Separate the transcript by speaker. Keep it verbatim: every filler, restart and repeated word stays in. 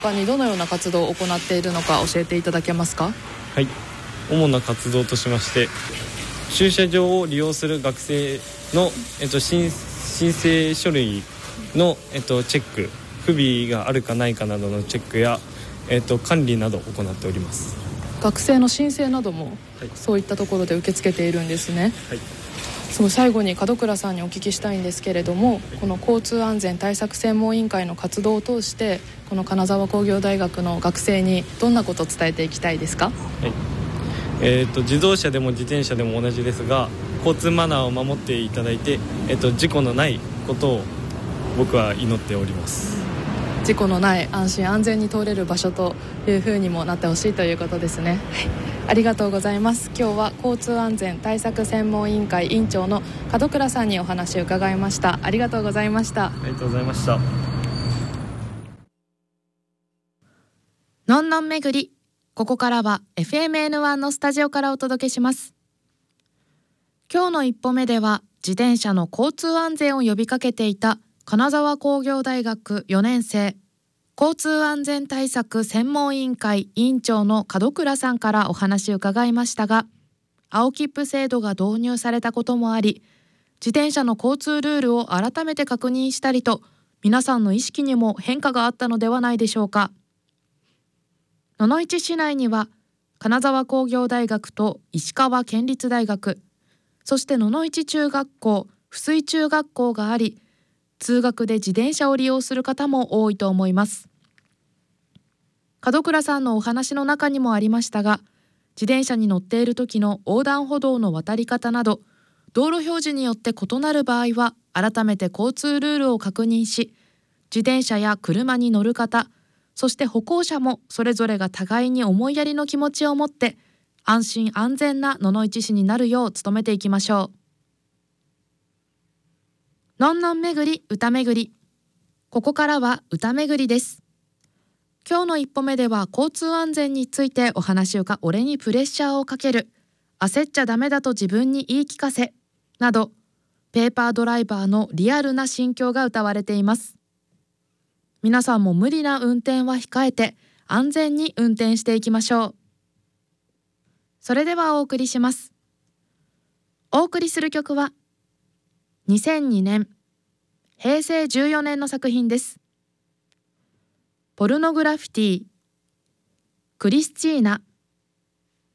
Speaker 1: 他にどのような活動を行っているのか教えていただけますか？
Speaker 2: はい、主な活動としまして、駐車場を利用する学生の、えっと、申, 申請書類の、えっと、チェック、不備があるかないかなどのチェックや、えっと、管理などを行っております。
Speaker 1: 学生の申請なども、
Speaker 2: はい、
Speaker 1: そういったところで受け付けているんですね。
Speaker 2: はい、
Speaker 1: すごい最後に門倉さんにお聞きしたいんですけれども、この交通安全対策専門委員会の活動を通してこの金沢工業大学の学生にどんなことを伝えていきたいですか？
Speaker 2: はい、えー、と自動車でも自転車でも同じですが、交通マナーを守っていただいて、えー、と事故のないことを僕は祈っております。
Speaker 1: 事故のない安心安全に通れる場所というふうにもなってほしいということですね。はい、ありがとうございます。今日は交通安全対策専門委員会委員長の門倉さんにお話を伺いました。ありがとうございました。
Speaker 2: ありがとうございました。
Speaker 3: のんのん巡り、ここからは エフエムエヌワン のスタジオからお届けします。今日の一歩目では自転車の交通安全を呼びかけていた金沢工業大学よねん生交通安全対策専門委員会委員長の門倉さんからお話を伺いましたが、青切符制度が導入されたこともあり、自転車の交通ルールを改めて確認したりと、皆さんの意識にも変化があったのではないでしょうか。野々市市内には金沢工業大学と石川県立大学、そして野々市中学校、翡翠中学校があり、通学で自転車を利用する方も多いと思います。門倉さんのお話の中にもありましたが、自転車に乗っている時の横断歩道の渡り方など、道路表示によって異なる場合は改めて交通ルールを確認し、自転車や車に乗る方、そして歩行者もそれぞれが互いに思いやりの気持ちを持って安心安全な野々市市になるよう努めていきましょう。のんのん巡り、歌巡り。ここからは歌巡りです。今日の一歩目では交通安全についてお話をか、俺にプレッシャーをかける、焦っちゃダメだと自分に言い聞かせなど、ペーパードライバーのリアルな心境が歌われています。皆さんも無理な運転は控えて安全に運転していきましょう。それではお送りします。お送りする曲はにせんにねんへいせいじゅうよねんの作品です。ポルノグラフィティ、クリスチーナ。